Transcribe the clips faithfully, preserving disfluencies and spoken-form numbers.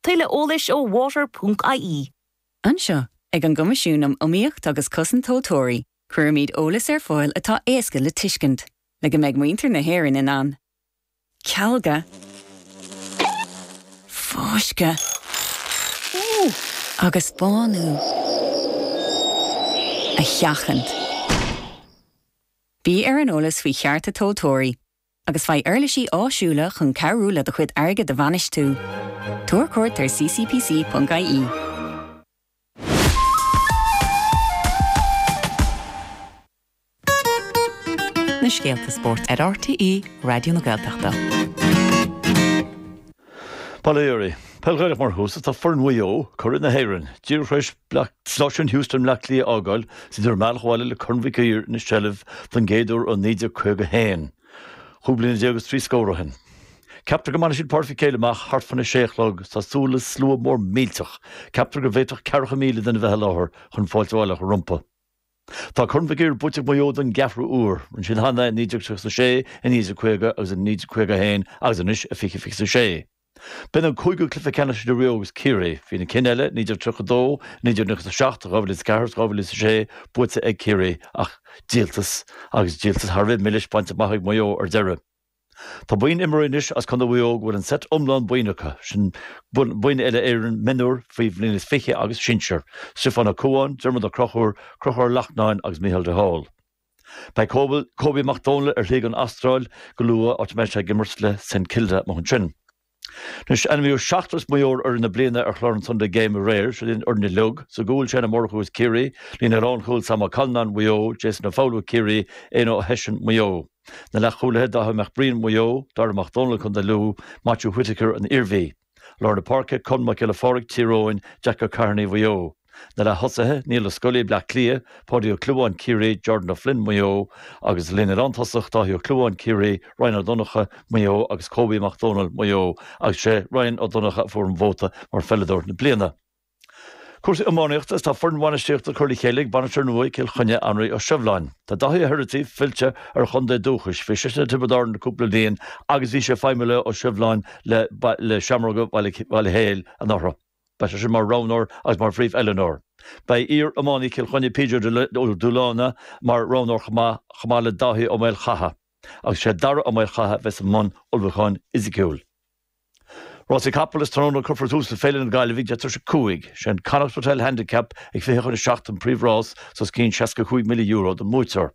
tuile ólis ó water dot I E. Anseo, ag an gomasisiúnam omíocht agus cosan tótóirí, chuirmíd ólas ar fáil atá éasca le tuiscint, le go méid muintir na haireann in an. Cealga. Fáisce. Agus bánú. A cheachant. Bí ar an ólas faoi chearta tótóirí, agus fai airlisí áisiúla chun cearú le do chuid airge de bhanis tú. Tuair cuairt ar c c p c dot I E. Na Scéalta Sport ar R T E, Radio na Gaeltachta. Paléiri, Pelgaireach mar hús tá forn wio, chuir na haireann, dír freis Sloshan Houston Blackley ágáil, si dur meallháile le chunmhicíir na Shelf don géadúr ó níidir chuige héin. Chúblin agus trí scórahan. Captar go mana siad porfi céileach hart fan na séachlog sa súla slua mór mílteach. Captar go bhéiteach cearcha míle den bheith láthir chun fáilteáileach rumpa. Tá chunmhicíir buteach maiod an gafra úr, an sin hanna níidir sa sé, a níidir chuige agus a níidir chuige héin agus anis a fiche fiche sa sé. Ben an cúigú clifa ceanna de riógus Ciri, hí na cineile, níidir tuchadó, níidir nuchas seach, rábhfuil gahars, rábhfuil sé, buite ag Ciri, ach díaltas, agus díaltas Harvey millish baint amach maio ar deire. Tá buin imarinis as chun bhuiog bhfuil an set umlán buinecha, sin buin eile éireann menúr faoi bhlínas fiche agus sinseir, sifan a cúáin, dermad a crochúr, crochúr Lachnáin agus Michael de Hall. Bei Cóbal, Cóbi MacDonald ar lig an Astráil go lua áit meis ag gimmers Saint Kilda mo an sin. Nus en miú seachtas maior ar na bliana ar chláran son de game réir, so din ar na lug, so gúil sé na morchús Ciri, lína rán chúil sama Calnan muo, Jason na fáú Ciri, éno hesin muo. Na le chúlathe da meach brín muo, dar MacDonald chun de lú, Matthew Whitaker an Irví. Lorna Parke chun mac ile fóric tíróin, Jack O'Carney muo. Na le hosathe, Níl Scully Blackley, Pádio Clúan Ciri, Jordan O'Flynn muo, agus lína rantasach dáhío Clúan Ciri, Ryan O'Donocha muo, agus Cóbi MacDonald muo, agus sé Ryan O'Donocha fór an bóta mar fellador na bliana. Cúrsa amóníocht is tá forn bhainisteocht a chuirlaí chéalaigh banistear nua cil chunne anraí ó Sibhláin. Tá dathí a thuirtí filte ar chundé dúchais, fi siiste tibadár na cúpla líon, agus bhí sé feimime ó Sibhláin le le seamarga bhaile héal an áthra. Ba sé mar Ránór agus mar Phríomh Eleanor. Bei ír amóní cil chunne Peter Dúlána mar Ránór chamá le dathí ó méil chatha, agus sé dara ó méil chatha bheits an món ulbhacháin Isiciúil. Rossi Capel is tróna cufra túsa féile na gaile bhíh de tuaise cúig, sé an Connacht Hotel Handicap ag fé chun seach an príomhrás sos cín sesca chuig milliún euro den mútear.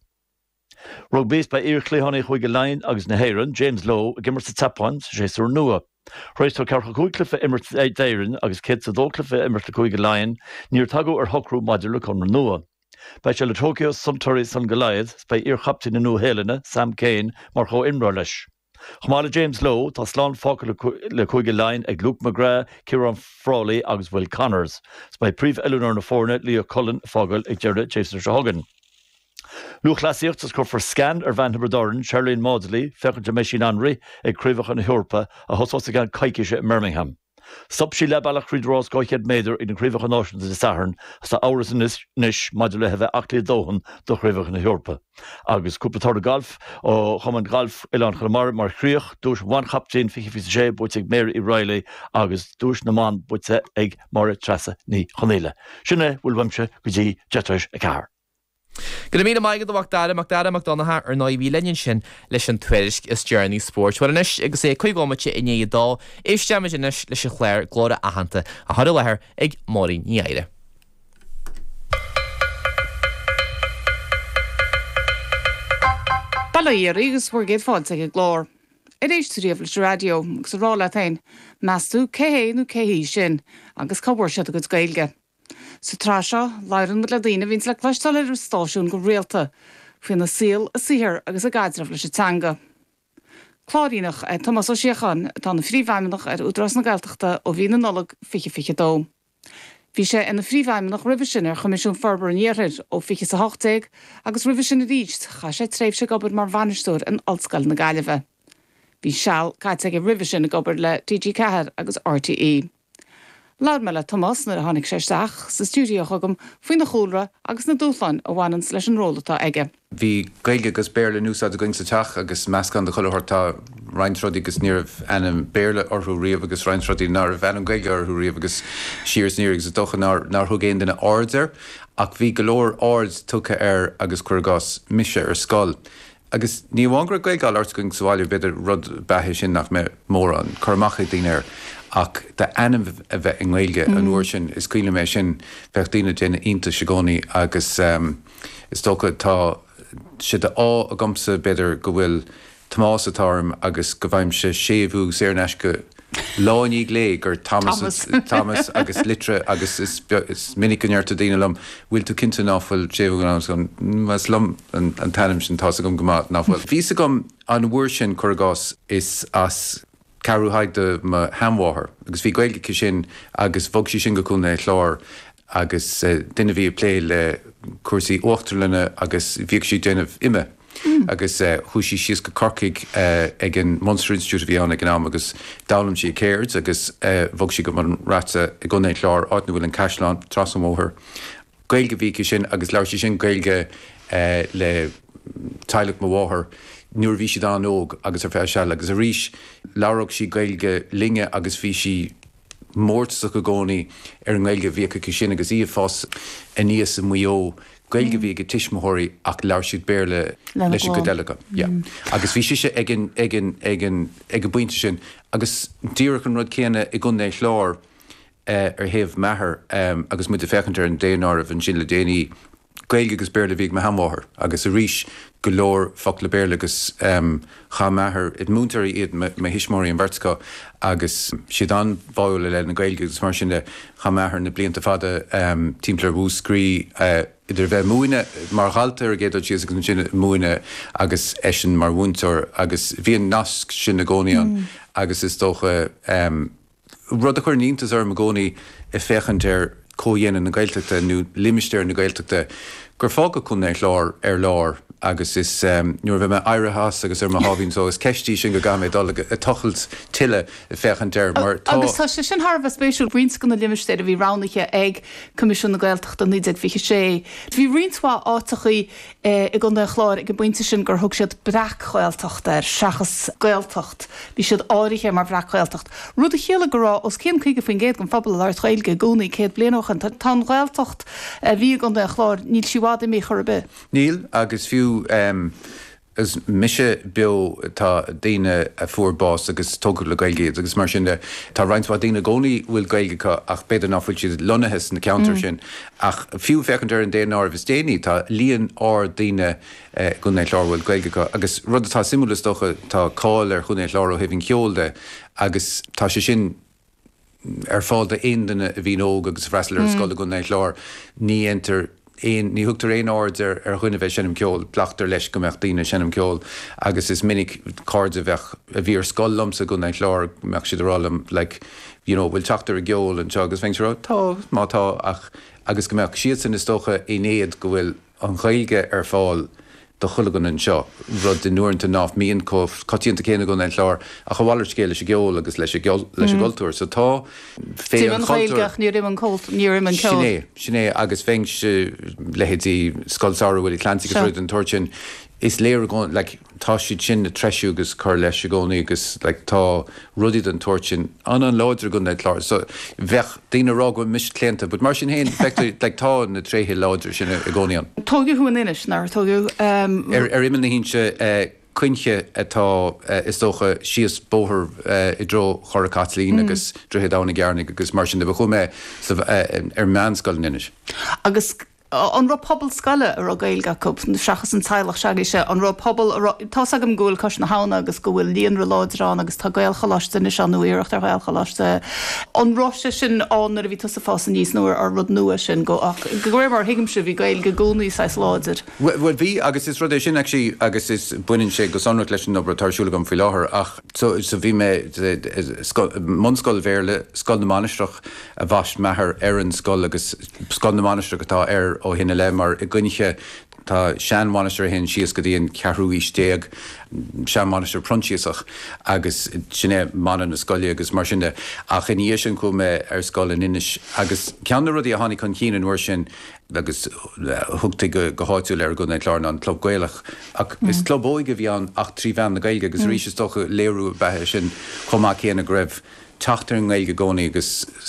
Rug bés bei ír chléhanna chuig go lein agus na héireann, James Lowe a gimmar sa tapáin sé súr nua. Rois tá cearcha chuig clifa immert éideann agus cid sa dó clifa immert le chuig go lein, níor tagú ar hocrú maidir le chun nua. Bei se le Tokyo Suntory san Goliath, bei ír chaptain na nua héilena, Sam Kane, mar cho imrá leis. Chamála James Lowe tá slán fáca le chuige lein ag Luke McGrath, Kieran Frawley agus Will Connors. Bei príomh Eleanor na fórne Leo Cullen fágal ag deirde Jason Shahogan. Luach lasíocht as chufar scan ar Van Hebredoran, Charlene Maudsley, fechan de Meishin Henry ag críomhach an Europa a hosás gan caiiciise in Birmingham. Stop sí le bailach rídrás gáithad méidir ag an críomhach an náisiúnta de Saharn as tá áras in níos maidir le heibh achtaí dóhan do críomhach an Europa. Agus cúplatáir golf ó chuman golf Ilan Chlamar mar chríoch dúis bhain chaptain fiche fi sé buite ag Mary O'Reilly agus dúis na man buite ag Mara Trasa ní chonéile. Sinne bhfuil bhaimse go dtí jetais a ceair. Go mí maigad do bhachtara Macdara McDonagh ar náid bhí leinn sin leis an tuairisc is Journey Sport. Well inis agus é chuigómate i níiad dá, éisteamid inis leis a chléir glóra ahananta a thura lethir ag Máirín Níaire. Ballaíar agus fuair géad fáilte ag glór. I rééis tú riamh leis radio agus a rála tain, measú céhé nó céhí sin agus cabhar se a go gailge. Sa trá seo, leirann le daoine víns le cleistal ar stáisiún go réalta, faoin na síl a sihir agus a gaidrah leis tanga. Chlárínach é Thomas ó Siachan tá na phríomhheimimeach ar údras na Gaeltachta ó bhí na nolag fiche fiche dó. Bhí sé ina phríomhheimimeach ribh sin ar Choimisiún Forbar an Iarthar ó fiche sa hochtaig agus ribh sin a ríist cha sé tréimh se gobar mar bhainisteúr an Olscail na Gaillimhe. Bhí seall caiite ag ribh sin a gobar le D G Cahir agus R T E. Laad me le Thomas nar a tháinig sé seach sa stúdio chugam faoin na chóra agus na dúchláin a bhhanan leis an rólatá aige. Bhí gaige agus béle núsá a going sa teach agus meascan de choirtá reinintrodí agus níomh anam béle orthú riamh agus reinintrodí nar bhean gaige orthú riamh agus siars níir agus a dochan nar thugéin duna order ach bhí golóir ord tucha ar agus chuirgás mise ar scáil. Agus ní bhhangra gaáil ort going sáil beidir rud bethe sin nach mé mór an chumacha daoine ach de anam a bheith in ghilge an uair sin is cuile mé sin bheith daoine déine ionta sigónaí agus um, is tócha tá si de á a gomsa beidir go bhfuil Tomás atám agus go bhaim se séomhú séarneisce láiní lé gur Thomas Thomas agus litre agus is is minic anarta daine lom bhfuil tú cinnta náfuil séomhú an mas lom an tanim sin tá a gom gomát náfuil. Bhí a gom an bhuair sin chuirgás is as carú haigde ma hammháthair, agus bhí gailge sin agus bhog sí sin go chuna chlár agus uh, duine bhí lé le cuasaí uachtarlanna agus bhíag sí déanamh imime. Mm. agus uh, thuí sios go corcaigh uh, ag an Munster Institute bhí an ag an am agus dálam sí céirt agus uh, bhog sí go man ráta i gona chlár áitna bhfuil an Caiisleán tras an móthir. Gailge bhí sin agus leir sí sin gailge uh, le teilech mo bháthair nuair bhí si dá óg agus ar fé se agus a ríis leabhraigh sí gailge linge agus bhí si mórtach go gcónaí ar an gailge bhíocha sin agus íomh fás a níos sa muo gailge bhí go tiismothirí ach leir siad béle leis go delacha. Agus bhí siise ag an buinte sin agus díreach an rud céanna i gcuné chlár ar thaobh methir agus mu a fechantar an déanaar a bhan sin le déanaí gailge agus béle bhíh me hammáthair agus a ríis go leor fach le béle agus um, cha methir it múntarí iad me hisismóí an bhartca agus siad an bháil le na gailge agus mar sin le cha methir na blianta fada um, timpplair bhúscrí uh, idir bheith múine mar haltar géad sios agus sin múine agus éisian mar bhúntar agus bhíon nasc sin na gcónaíán mm. agus is dócha um, rud a chuir níontas ar na gcónaí i fechantar cóhéanana na gailteachta nó limisteir na gailteachta gur fága chun é lár ar lár agus is um, nuair bheith me airithas agus ar hábhín so is ceistí sin go gaméid dul a tochailt tiile i fechantar mar tá agus tá sé sin Harbh spéisiúil rinscon na limisteir a bhí ránaiche ag Comisiún na Gaeltachta níideag fiche sé. Bhí rinsá átachaí i gcóna chláir ag buinte sin gur thug siad brach Gaeltachta ar seachas Gaeltacht. Bhí siad áirithe mar brach Gaeltacht. Rud a chéile gorá os céim chuige faoin géad gon fabal ar chailge gúnaí céad blianoch an tá Gaeltacht bhí gcóna chláir níl siúáda mé chur be. Níl agus fiú um, as mise bio tá daine a fuórbás agus tógur le gailge agus mar sin de tá reinintá daine gcónaí bhfuil gailgecha ach beidir nachfuil siad lonathes na counter sin ach fiú fechantar an déanaar bhs déanaí tá líon á daine uh, gona chlár bhfuil gailgecha agus rud atá simúlas docha tá cáil ar chuna chlár ó hihín ceolde agus tá sé sin ar fáil de aon duine a bhín óg agus freistal ar scoil gona chlár ní enter Ein, ní thugtar éon áidir ar chuine bheith sinnim ceol, plachtar leis go meach daoine sinnim ceol, agus is minic card a bheith a bhí ar scoillamsa go na chlár meach siad rálam, like, you know, bhfuil teachtar a geol an teagus féintear tá, má tá ach agus go meach siad san is tócha inéad go bhfuil an chailge ar fáil do chulagan an seo, rud den nuairnta náf míon cóh catíonnta céine go na chlár a chahhair scéil leis a geol agus leis a gultúir, so tá fé an chailgeach ní rim an colt ní rim an ceol. Sinné, sinné agus féin lehétí scoilsára bhfuil Atlantic a an tuirtin is léir gáin, like, tá siad sin na treisiú agus chur leis a gcónaí agus like, tá rudí an tuirtin an an láidir gon na chlár, so bheith daoine rá go mis cléanta, but mar sin héin feictar like, tá na tréthe láidir sin a gcónaíon. Tógu chuin inis nar tógu um, ar ar imime na hínse uh, cuinche atá uh, is dócha síos bóthir uh, i dro chora Catlín mm. agus druthe dána gearnig agus mar sin de bh chumé uh, ar meánscoil inis. Agus an ro pobl scala ar a gailga cup na seachas an teilech seagaí se an ro pobl tá agam gúil cos na hána agus go bhfuil líon reláidirrán agus tá gail chaláiste is an nuíirecht ar gail chaláiste an roise sin an ar a bhí tusa fásan níos nuair ar rud nua sin go ach goir mar hiigim se bhí gail go gúnaí sais láidir. Well bhí agus is rud é sin actually agus is buinn sé go sonra leis an obair tarsúla go fi láthair ach so bhí me munscoil bhéirle scoil na manisteach a bhaist methir ar an scoil agus scoil na manisteach atá ar ó hinna le mar i gcuinche Tá sean monitor hen sios go dtíon cearrúí stéag sean monitor prontíach agus sinné man na scoile agus mar sinnne a chéníé sin chu me ar scoil in inis agus ceanna rudí a hánig chun cían nuair sin agus thugta go go háitiúil ar gona chláán an club gailech ach is clubóige bhí an ach trí bhean na gaige agus rí is stocha léirú bethe sin chumá chéanana greibh teachtar an gaige gcónaí agus